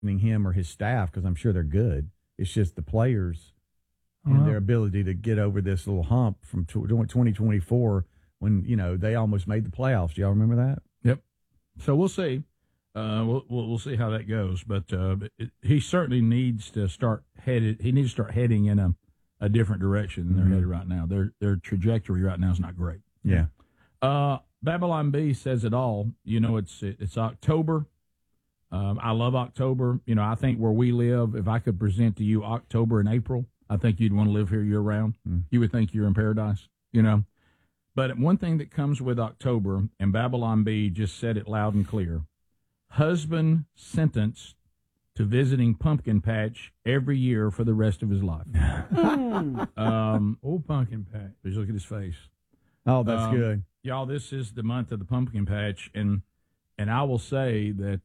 him or his staff, because I'm sure they're good. It's just the players and their ability to get over this little hump from 2024 when, they almost made the playoffs. Do y'all remember that? Yep. So we'll see. We'll see how that goes. But he certainly needs to start heading in a different direction than they're headed right now. Their trajectory right now is not great. Yeah. Babylon B says it all. It's October. I love October. I think where we live, if I could present to you October and April, I think you'd want to live here year-round. You would think you're in paradise, But one thing that comes with October, and Babylon B just said it loud and clear, husband sentenced to visiting pumpkin patch every year for the rest of his life. Old pumpkin patch. Just look at his face. Oh, that's good. Y'all, this is the month of the pumpkin patch, and I will say that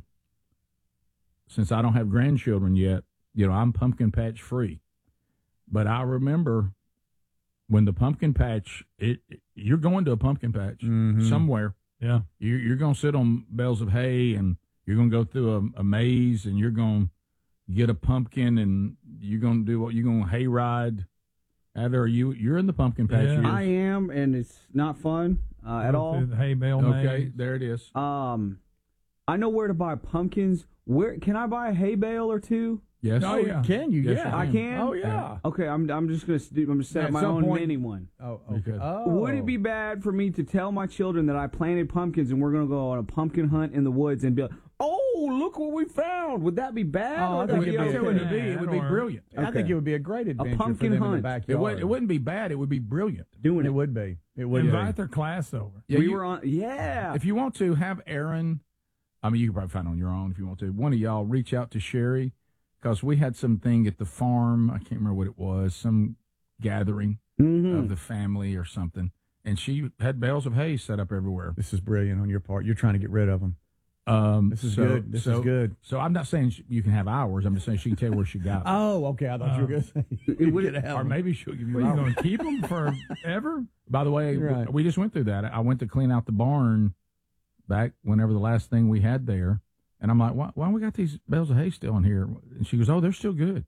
since I don't have grandchildren yet, I'm pumpkin patch free. But I remember when the pumpkin patch, you're going to a pumpkin patch somewhere. Yeah. You're going to sit on bales of hay, and you're going to go through a maze, and you're going to get a pumpkin, and you're going to do what? You're going to hayride. Either you're in the pumpkin patch. Yeah. I am, and it's not fun at all. The hay bale Okay, maze. there it is. I know where to buy pumpkins. Where can I buy a hay bale or two? Yes. Oh, yeah. Can you? Yes, Yeah. I can. Oh, yeah. Okay, I'm just gonna set up At my some own point- mini one. Oh, Okay. okay. Oh. Would it be bad for me to tell my children that I planted pumpkins and we're gonna go on a pumpkin hunt in the woods and be like, "Oh, look what we found"? Would that be bad? Oh, or I would think that it'd be okay? okay. It would be brilliant. I think Okay. it would be a great adventure pumpkin for them in hunt. the backyard. It wouldn't be bad. It would be brilliant. Doing It it. would be. It would Invite be. their class over. Yeah, We were on. Yeah. If you want to have Aaron, I mean, you can probably find it on your own if you want to. One of y'all reach out to Sherry, because we had something at the farm. I can't remember what it was, some gathering of the family or something. And she had bales of hay set up everywhere. This is brilliant on your part. You're trying to get rid of them. This is so- good. This so- is good. So I'm not saying you can have ours. I'm just saying she can tell you where she got them. Oh, okay. I thought you were going to say It would- Or maybe she'll give you What, are you ours. going to keep them forever? By the way, Right. we just went through that. I went to clean out the barn back whenever the last thing we had there. And I'm like, why we got these bales of hay still in here? And she goes, oh, they're still good.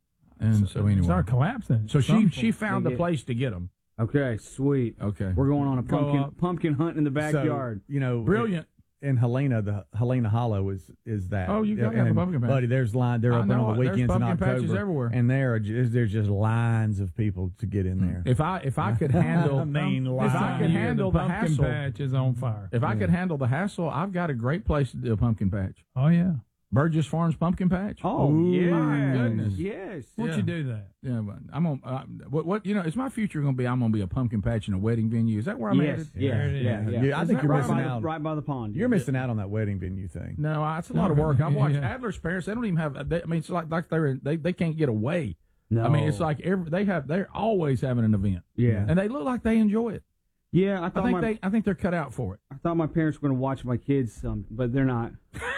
And so anyway. Start collapsing. So she found They the get- place to get them. Okay, sweet. Okay. We're going on a Go up. pumpkin hunt in the backyard. So, Brilliant. In Helena, the Helena Hollow is that. Oh, you gotta have a And, pumpkin patch. buddy. There's they're I open know, on the there's weekends in pumpkin patches October everywhere. and there's just lines of people to get in there. If I could handle, I mean, if I could handle the pumpkin hassle, patch is on fire. if I could handle the hassle, I've got a great place to do a pumpkin patch. Oh, yeah. Burgess Farms Pumpkin Patch. Oh, yeah. my goodness. Yes. Won't you do that? Yeah, but I'm on. What is my future going to be? I'm going to be a pumpkin patch in a wedding venue. Is that where I'm Yes. headed? Yeah. There it is. Yeah. Yeah, I think you're right missing by out. right by the pond. You're missing out on that wedding venue thing. No, it's a lot of work. I've watched Yeah. Adler's parents. They don't even have. I mean, it's like they can't get away. No. I mean, it's like they're always having an event. Yeah. And they look like they enjoy it. Yeah, I think they're cut out for it. I thought my parents were going to watch my kids but they're not.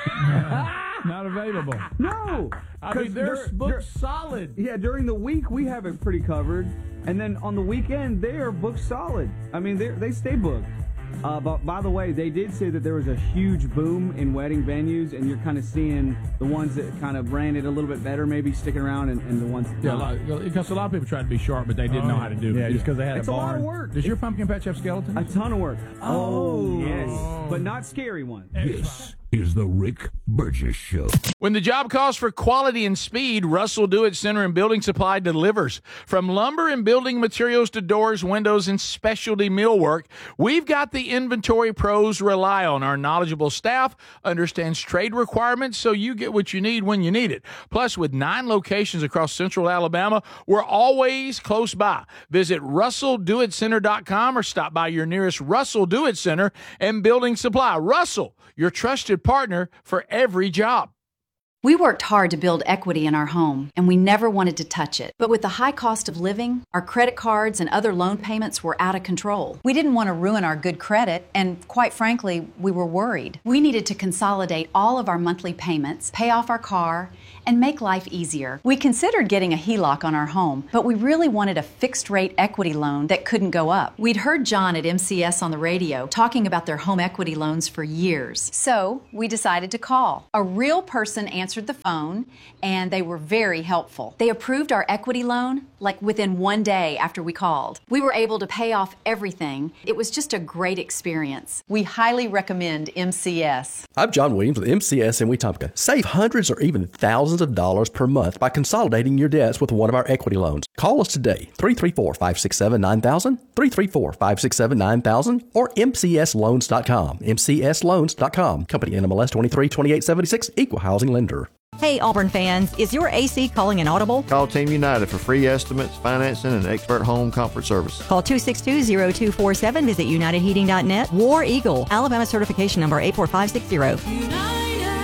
Not available. No. I mean, they're 'Cause booked solid. Yeah, during the week we have it pretty covered, and then on the weekend they are booked solid. I mean, they stay booked. But by the way, they did say that there was a huge boom in wedding venues, and you're kind of seeing the ones that kind of ran it a little bit better, maybe sticking around, and the ones that not. Because a lot of people tried to be sharp, but they didn't know how to do Yeah, it. just because they had It's a a lot barn. of work. Does your pumpkin patch have skeletons? A ton of work. Oh, yes, but not scary ones. This is the Rick Burgess Show. When the job calls for quality and speed, Russell Do-It Center and Building Supply delivers. From lumber and building materials to doors, windows, and specialty millwork, we've got the inventory pros rely on. Our knowledgeable staff understands trade requirements, so you get what you need when you need it. Plus, with 9 locations across central Alabama, we're always close by. Visit RussellDoItCenter.com or stop by your nearest Russell Do-It Center and Building Supply. Russell, your trusted partner for every job. We worked hard to build equity in our home, and we never wanted to touch it. But with the high cost of living, our credit cards and other loan payments were out of control. We didn't want to ruin our good credit, and quite frankly, we were worried. We needed to consolidate all of our monthly payments, pay off our car, and make life easier. We considered getting a HELOC on our home, but we really wanted a fixed-rate equity loan that couldn't go up. We'd heard John at MCS on the radio talking about their home equity loans for years. So we decided to call. A real person answered answered the phone, and they were very helpful. They approved our equity loan like within 1 day after we called. We were able to pay off everything. It was just a great experience. We highly recommend MCS. I'm John Williams with MCS in Wetumpka. Save hundreds or even thousands of dollars per month by consolidating your debts with one of our equity loans. Call us today, 334-567-9000, 334-567-9000, or mcsloans.com, mcsloans.com. Company NMLS 232876, Equal Housing Lender. Hey, Auburn fans, is your AC calling an audible? Call Team United for free estimates, financing, and expert home comfort service. Call 262-0247. Visit UnitedHeating.net. War Eagle, Alabama certification number 84560.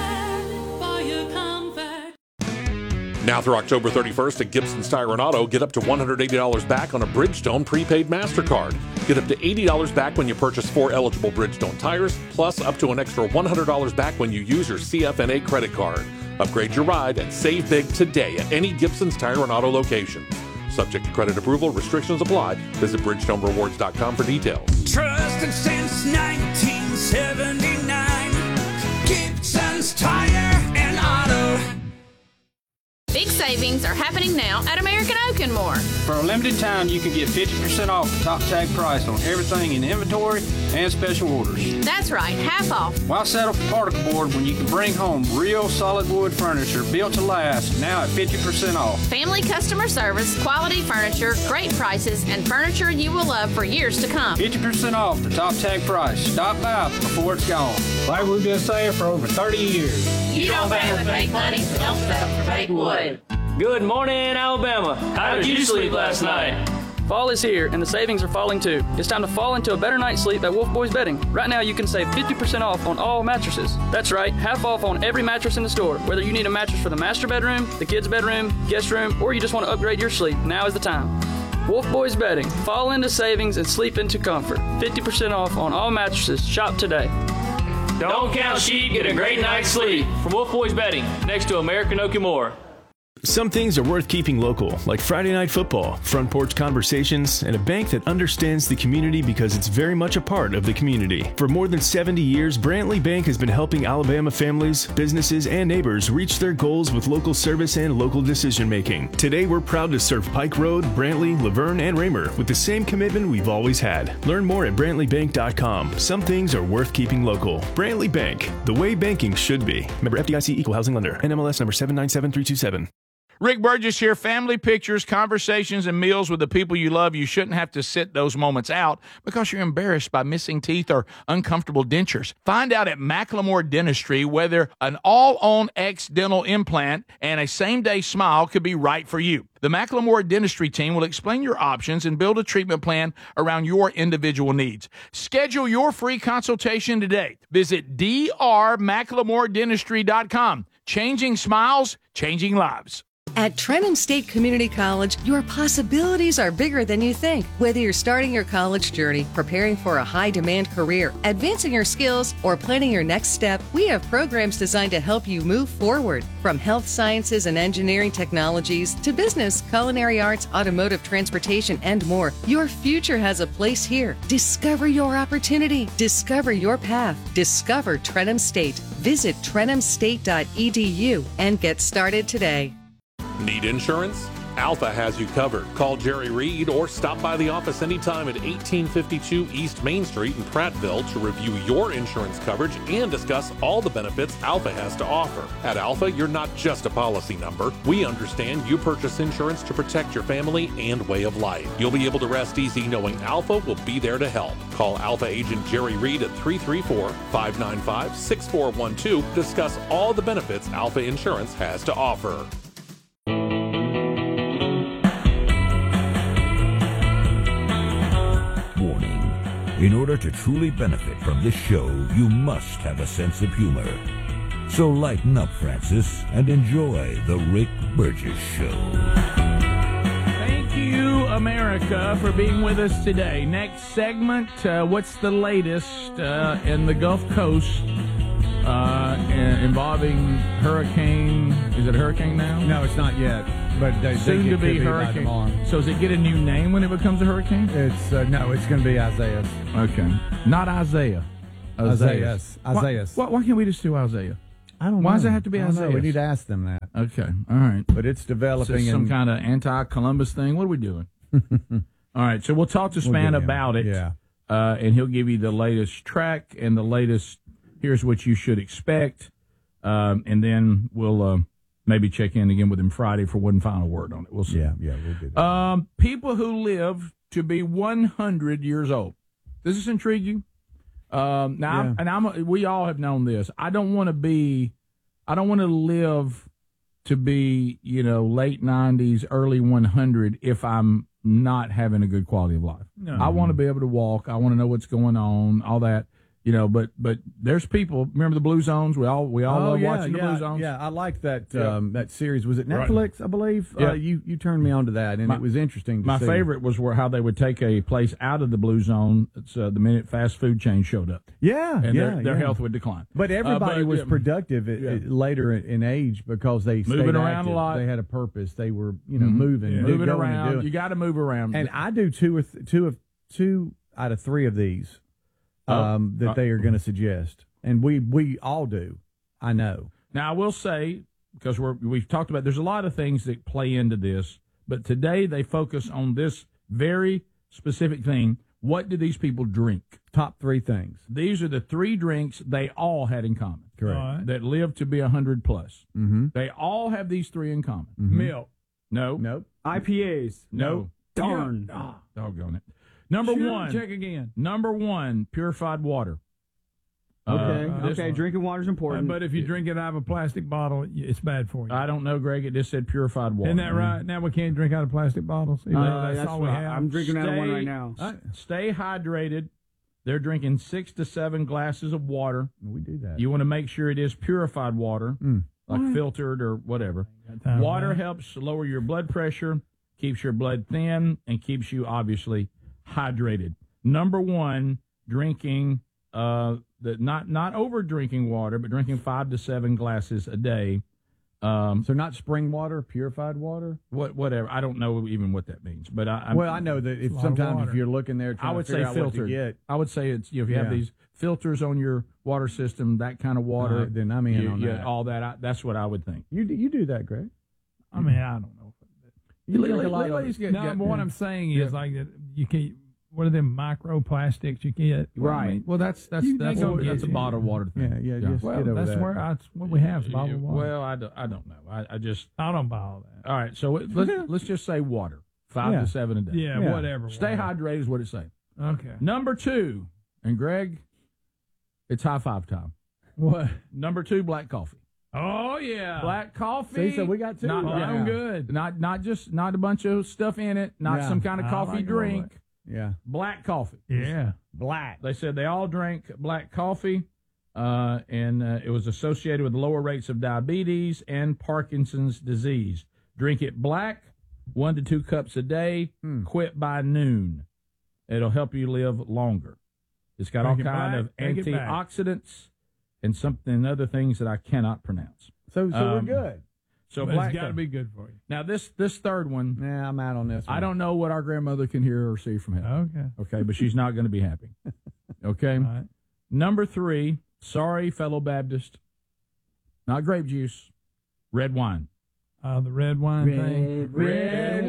Now through October 31st at Gibson's Tire and Auto, get up to $180 back on a Bridgestone prepaid MasterCard. Get up to $80 back when you purchase 4 eligible Bridgestone tires, plus up to an extra $100 back when you use your CFNA credit card. Upgrade your ride and save big today at any Gibson's Tire and Auto location. Subject to credit approval, restrictions apply. Visit BridgestoneRewards.com for details. Trusted since 1979, Gibson's Tire and Auto. Big savings are happening now at American Oak and More. For a limited time, you can get 50% off the top tag price on everything in inventory and special orders. That's right, half off. Why settle for particle board when you can bring home real solid wood furniture built to last, now at 50% off? Family customer service, quality furniture, great prices, and furniture you will love for years to come. 50% off the top tag price. Stop by before it's gone. Like we've been saying for over 30 years. You don't bang with fake money, so don't settle for fake wood. Good morning, Alabama. How did you sleep last night? Fall is here, and the savings are falling too. It's time to fall into a better night's sleep at Wolf Boys Bedding. Right now, you can save 50% off on all mattresses. That's right, half off on every mattress in the store. Whether you need a mattress for the master bedroom, the kids' bedroom, guest room, or you just want to upgrade your sleep, now is the time. Wolf Boys Bedding. Fall into savings and sleep into comfort. 50% off on all mattresses. Shop today. Don't count sheep, get a great night's sleep. From Wolf Boys Bedding, next to American Oak and More. Some things are worth keeping local, like Friday Night Football, front porch conversations, and a bank that understands the community because it's very much a part of the community. For more than 70 years, Brantley Bank has been helping Alabama families, businesses, and neighbors reach their goals with local service and local decision-making. Today, we're proud to serve Pike Road, Brantley, Laverne, and Raymer with the same commitment we've always had. Learn more at BrantleyBank.com. Some things are worth keeping local. Brantley Bank, the way banking should be. Member FDIC Equal Housing Lender. NMLS number 797327. Rick Burgess here. Family pictures, conversations, and meals with the people you love. You shouldn't have to sit those moments out because you're embarrassed by missing teeth or uncomfortable dentures. Find out at Macklemore Dentistry whether an all-on-X dental implant and a same-day smile could be right for you. The Macklemore Dentistry team will explain your options and build a treatment plan around your individual needs. Schedule your free consultation today. Visit drmacklemore.dentistry.com. Changing smiles, changing lives. At Trenham State Community College, your possibilities are bigger than you think. Whether you're starting your college journey, preparing for a high-demand career, advancing your skills, or planning your next step, we have programs designed to help you move forward. From health sciences and engineering technologies to business, culinary arts, automotive transportation, and more, your future has a place here. Discover your opportunity. Discover your path. Discover Trenham State. Visit trenhamstate.edu and get started today. Need insurance? Alpha has you covered. Call Jerry Reed or stop by the office anytime at 1852 East Main Street in Prattville to review your insurance coverage and discuss all the benefits Alpha has to offer. At Alpha, you're not just a policy number. We understand you purchase insurance to protect your family and way of life. You'll be able to rest easy knowing Alpha will be there to help. Call Alpha agent Jerry Reed at 334-595-6412 to discuss all the benefits Alpha Insurance has to offer. Warning. In order to truly benefit from this show, you must have a sense of humor. So lighten up, Francis, and enjoy the Rick Burgess Show. Thank you, America, for being with us today. Next segment, what's the latest in the Gulf Coast involving hurricane? Is it a hurricane now? No, it's not yet. But soon to be hurricane. So does it get a new name when it becomes a hurricane? It's no, it's going to be Isaiah. Okay, not Isaiah. Isaiah. Why can't we just do Isaiah? I don't know. Why does it have to be I don't know. Isaiah? We need to ask them that. Okay, all right. But it's developing. Is this some kind of anti-Columbus thing? What are we doing? All right, so we'll talk to Span about it. Yeah. And he'll give you the latest track and the latest, here's what you should expect. And then we'll maybe check in again with him Friday for one final word on it. We'll see. Yeah, we'll do that. People who live to be 100 years old. Does this intrigue you? We all have known this. I don't want to live to be, late 90s, early 100 if I'm not having a good quality of life. No. I want to be able to walk. I want to know what's going on, all that. But there's people. Remember the Blue Zones? We all love watching the Blue Zones. Yeah, I like that that series. Was it Netflix? Right. I believe. Yeah. You turned me on to that, and it was interesting. My see. favorite was how they would take a place out of the Blue Zone. It's the minute fast food chain showed up. Yeah, and their health would decline. But everybody was productive later in age because they moving around active. a lot. They had a purpose. They were moving around. You got to move around. And I do two out of three of these. That they are going to suggest, and we all do. I know. Now I will say, because we've talked about, there's a lot of things that play into this, but today they focus on this very specific thing. What do these people drink? Top three things. These are the three drinks they all had in common. Correct. Right. That lived to be 100 plus. Mm-hmm. They all have these three in common. Mm-hmm. Milk. No. Nope. IPAs. No. Darn. Doggone it. Number one. Check again. Number one, purified water. Okay. Drinking water is important. But if you drink it out of a plastic bottle, it's bad for you. I don't know, Greg. It just said purified water. Isn't that right? Now we can't drink out of plastic bottles. That's all we have. I'm drinking out of one right now. Stay hydrated. They're drinking 6 to 7 glasses of water. We do that. You want to make sure it is purified water, like filtered or whatever. Water helps lower your blood pressure, keeps your blood thin, and keeps you obviously hydrated. Number one, drinking not over drinking water, but drinking 5 to 7 glasses a day. So not spring water, purified water. Whatever. I don't know even what that means, but I know that if sometimes if you're looking there, I would say out filtered. what to get. I would say it's if you have these filters on your water system, that kind of water. Then I'm in on that. All that. That's what I would think. You do that, Greg. I mean, I don't know. You drink a lot of but what I'm saying is like that you can't. What are them microplastics you get? Right. Well, that's a bottled water thing. Yeah. Just well, get over that's that. where that's what we have is bottled water. Well, I don't know. I don't buy all that. All right. So let's just say water, 5 to 7 a day. Yeah. Whatever. Stay hydrated is what it's saying. Okay. Number 2, and Greg, it's high five time. What? Number 2, black coffee. Oh yeah, black coffee. See, so we got 2. I'm good. Not a bunch of stuff in it. Not some kind of coffee drink. Yeah. Black coffee. Yeah. Black. They said they all drank black coffee, and it was associated with lower rates of diabetes and Parkinson's disease. Drink it black, 1 to 2 cups a day. Quit by noon. It'll help you live longer. It's got all kind of antioxidants and other things that I cannot pronounce. So we're good. So but black it's got to be good for you. Now this third one. Yeah, I'm out on this one. I don't know what our grandmother can hear or see from heaven. Okay, but she's not going to be happy. Okay. All right. Number 3. Sorry, fellow Baptist. Not grape juice. Red wine. The red wine thing. Red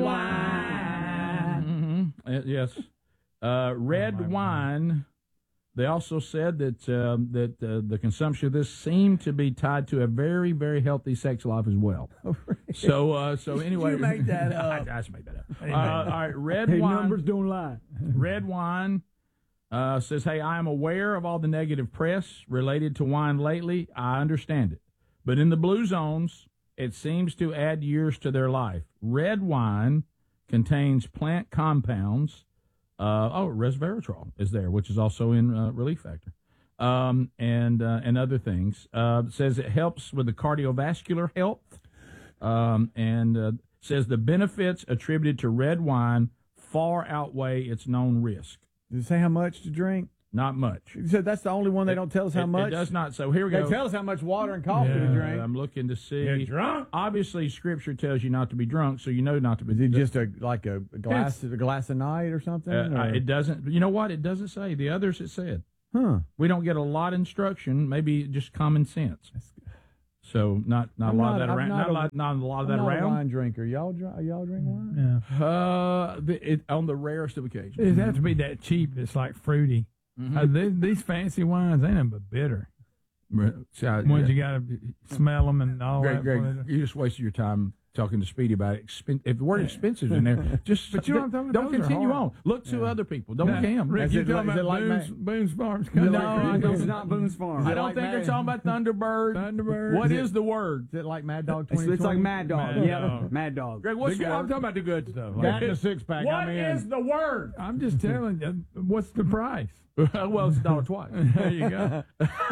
wine. Mm-hmm. Yes. Red wine. They also said that the consumption of this seemed to be tied to a very, very healthy sex life as well. So anyway, you make that up. I just made that up. All right, red wine. Numbers don't lie. Red wine says, "Hey, I am aware of all the negative press related to wine lately. I understand it, but in the blue zones, it seems to add years to their life. Red wine contains plant compounds." Resveratrol is there, which is also in Relief Factor, and other things. Says it helps with the cardiovascular health, and says the benefits attributed to red wine far outweigh its known risk. Did it say how much to drink? Not much. So that's the only one they don't tell us how much? It does not. So here we go. They tell us how much water and coffee to drink. I'm looking to see. You're drunk? Obviously, Scripture tells you not to be drunk, so you know not to be. Is it just a glass a night or something? It doesn't. You know what? It doesn't say. The others it said. Huh. We don't get a lot of instruction. Maybe just common sense. So not a lot of that around. Not a lot of that I'm around. not a wine drinker. Y'all drink wine? Yeah. On the rarest of occasions. It has to be that cheap. It's like fruity. These fancy wines ain't nothing but bitter. Ones you got to smell them and all that. Greg, you just wasted your time talking to Speedy about it. If the word expensive in there, just but you know what I'm talking about? Don't continue on. Look to other people. Don't look at him. Rick, you talking about Boone's Farms? No, it's not Boone's Farms. I don't think they're talking about Thunderbird. What is the word? Is it like Mad Dog? It's like Mad Dog. Mad Dog. Greg, what's the word? I'm talking about the good stuff. That and a six-pack. What is the word? I'm just telling you. What's the price? Well, it's $1 twice. There you go.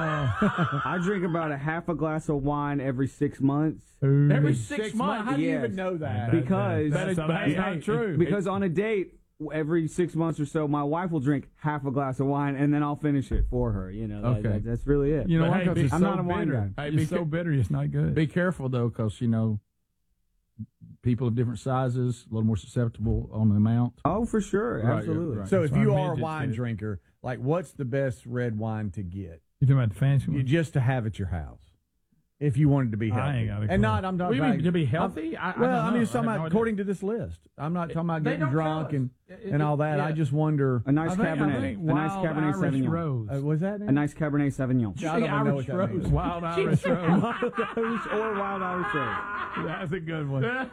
I drink about a half a glass of wine every 6 months. Every 6 months? How do you even know that? Because that's not true. Because on a date, every 6 months or so, my wife will drink half a glass of wine, and then I'll finish it for her. You know, okay. That's really it. You know, I'm not a wine guy. Hey, it's so bitter, it's not good. Be careful though, because people of different sizes, a little more susceptible on the amount. Oh, for sure, absolutely. So if you are a wine drinker, like, what's the best red wine to get? You talking about the fancy one? Just to have at your house, if you wanted to be healthy. I ain't got a and not, I'm not. You mean to be healthy? I'm just talking about according to this list. I'm not talking about getting drunk and all that. I just wonder. A nice Cabernet, a nice Cabernet Sauvignon. Was that a nice Cabernet Sauvignon? I don't know what that means. Wild Irish Rose. Or Wild Irish Rose. That's a good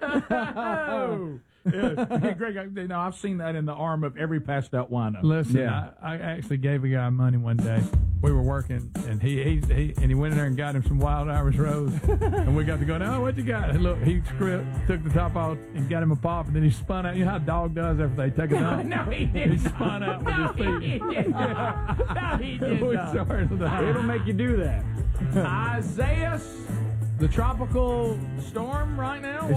one. Greg, I've seen that in the arm of every passed out wino. Listen, I actually gave a guy money one day. We were working, and he went in there and got him some Wild Irish Rose, and we got to go down. Oh, what you got? And look, he took the top off and got him a pop, and then he spun out. You know how a dog does after they take a dump? No, he didn't. He spun out with his feet. No, he didn't. It'll make you do that. Isaiah, the tropical storm right now?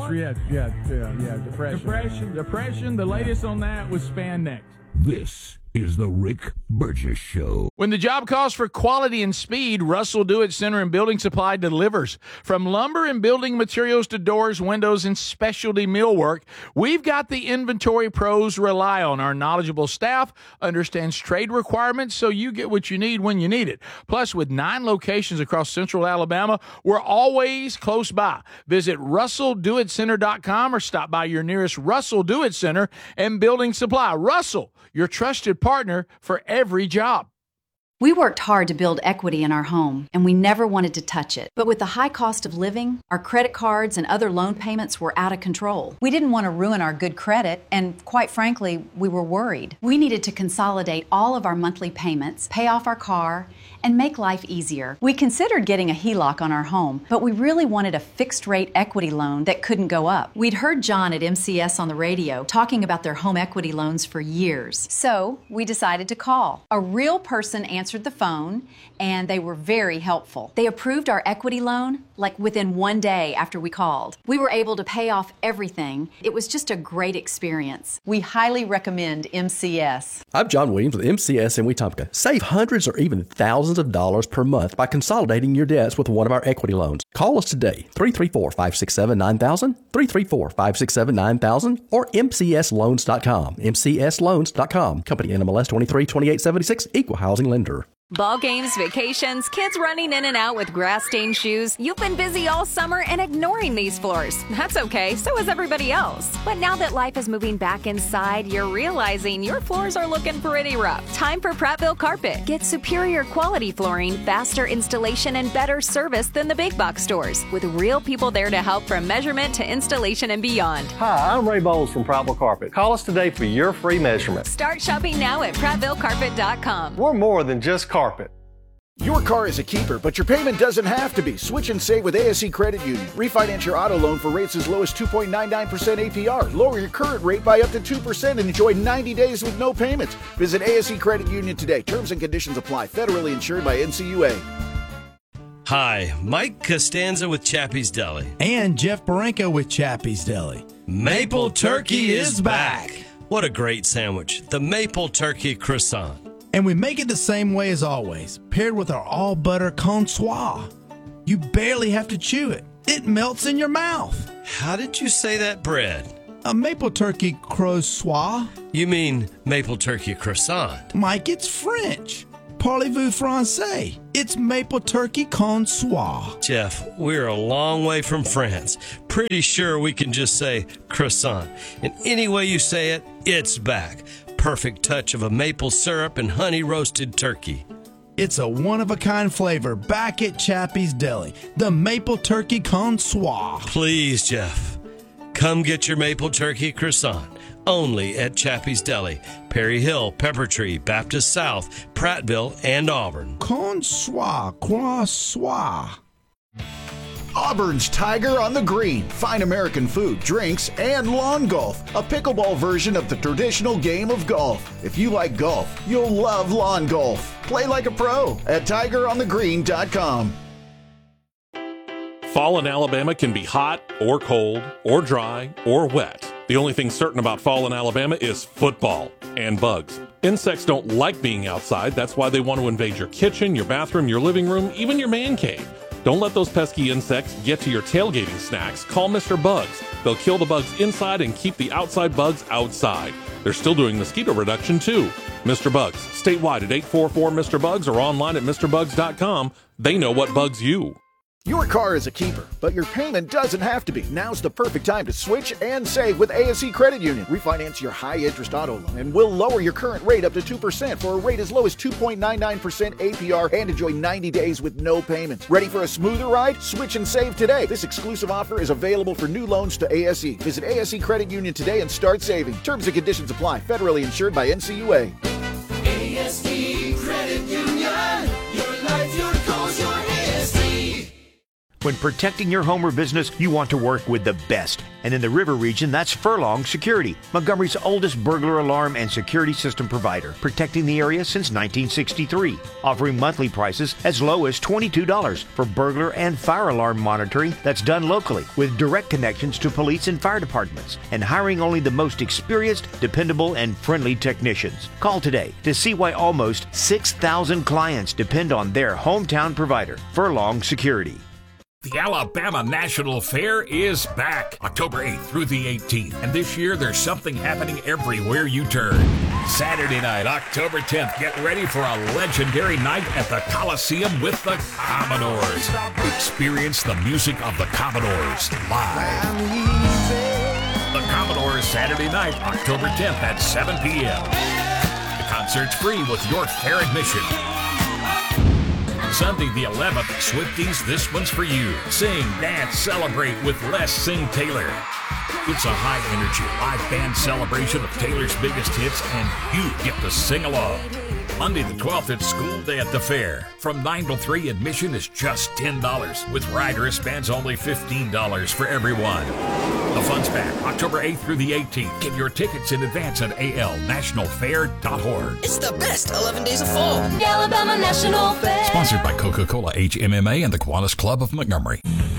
Depression. The latest on that was spandex. This is the Rick Burgess Show. When the job calls for quality and speed, Russell Do-It Center and Building Supply delivers. From lumber and building materials to doors, windows, and specialty millwork, we've got the inventory pros rely on. Our knowledgeable staff understands trade requirements, so you get what you need when you need it. Plus, with 9 locations across central Alabama, we're always close by. Visit RussellDoItCenter.com or stop by your nearest Russell Do-It Center and Building Supply. Russell, your trusted partner for every job. We worked hard to build equity in our home, and we never wanted to touch it. But with the high cost of living, our credit cards and other loan payments were out of control. We didn't want to ruin our good credit, and quite frankly, we were worried. We needed to consolidate all of our monthly payments, pay off our car, and make life easier. We considered getting a HELOC on our home, but we really wanted a fixed-rate equity loan that couldn't go up. We'd heard John at MCS on the radio talking about their home equity loans for years. So we decided to call. A real person answered the phone, and they were very helpful. They approved our equity loan like within 1 day after we called. We were able to pay off everything. It was just a great experience. We highly recommend MCS. I'm John Williams with MCS in Wetumpka. Save hundreds or even thousands of dollars per month by consolidating your debts with one of our equity loans. Call us today, 334-567-9000, 334-567-9000, or mcsloans.com. mcsloans.com. Company NMLS 232876, Equal Housing Lender. Ball games, vacations, kids running in and out with grass-stained shoes. You've been busy all summer and ignoring these floors. That's okay, so is everybody else. But now that life is moving back inside, you're realizing your floors are looking pretty rough. Time for Prattville Carpet. Get superior quality flooring, faster installation, and better service than the big box stores, with real people there to help from measurement to installation and beyond. Hi, I'm Ray Bowles from Prattville Carpet. Call us today for your free measurement. Start shopping now at PrattvilleCarpet.com. We're more than just carpet. Your car is a keeper, but your payment doesn't have to be. Switch and save with ASE Credit Union. Refinance your auto loan for rates as low as 2.99% APR. Lower your current rate by up to 2% and enjoy 90 days with no payments. Visit ASE Credit Union today. Terms and conditions apply. Federally insured by NCUA. Hi, Mike Costanza with Chappie's Deli. And Jeff Barenko with Chappie's Deli. Maple Turkey is back. What a great sandwich. The Maple Turkey Croissant. And we make it the same way as always, paired with our all-butter consoir. You barely have to chew it. It melts in your mouth. How did you say that bread? A maple turkey croissant. You mean maple turkey croissant? Mike, it's French. Parlez-vous français? It's maple turkey consoir. Jeff, we're a long way from France. Pretty sure we can just say croissant. And any way you say it, it's back. Perfect touch of a maple syrup and honey roasted turkey. It's a one-of-a-kind flavor back at Chappie's Deli, the maple turkey consoir. Please, Jeff, come get your maple turkey croissant. Only at Chappie's Deli, Perry Hill, Pepper Tree, Baptist South, Prattville, and Auburn. Consoir, croissant. Auburn's Tiger on the Green. Fine American food, drinks, and lawn golf. A pickleball version of the traditional game of golf. If you like golf, you'll love lawn golf. Play like a pro at tigeronthegreen.com. Fall in Alabama can be hot or cold or dry or wet. The only thing certain about fall in Alabama is football and bugs. Insects don't like being outside. That's why they want to invade your kitchen, your bathroom, your living room, even your man cave. Don't let those pesky insects get to your tailgating snacks. Call Mr. Bugs. They'll kill the bugs inside and keep the outside bugs outside. They're still doing mosquito reduction too. Mr. Bugs, statewide at 844-MR-BUGS or online at MrBugs.com. They know what bugs you. Your car is a keeper, but your payment doesn't have to be. Now's the perfect time to switch and save with ASE Credit Union. Refinance your high-interest auto loan, and we'll lower your current rate up to 2% for a rate as low as 2.99% APR and enjoy 90 days with no payments. Ready for a smoother ride? Switch and save today. This exclusive offer is available for new loans to ASE. Visit ASE Credit Union today and start saving. Terms and conditions apply. Federally insured by NCUA. ASE Credit Union. Your life, your cause, your ASE. When protecting your home or business, you want to work with the best. And in the River region, that's Furlong Security, Montgomery's oldest burglar alarm and security system provider, protecting the area since 1963, offering monthly prices as low as $22 for burglar and fire alarm monitoring that's done locally with direct connections to police and fire departments, and hiring only the most experienced, dependable, and friendly technicians. Call today to see why almost 6,000 clients depend on their hometown provider, Furlong Security. The Alabama National Fair is back, October 8th through the 18th. And this year, there's something happening everywhere you turn. Saturday night, October 10th, get ready for a legendary night at the Coliseum with the Commodores. Experience the music of the Commodores live. The Commodores, Saturday night, October 10th at 7 p.m. The concert's free with your fair admission. Sunday the 11th, Swifties, this one's for you. Sing, dance, celebrate with Les Sing Taylor. It's a high-energy live band celebration of Taylor's biggest hits, and you get to sing along. Monday the 12th, it's School Day at the Fair. From 9 till 3, admission is just $10. With rider wristbands, only $15 for everyone. The fun's back, October 8th through the 18th. Get your tickets in advance at alnationalfair.org. It's the best 11 days of fall. The Alabama National Fair. Sponsored by Coca-Cola, HMMA, and the Kiwanis Club of Montgomery.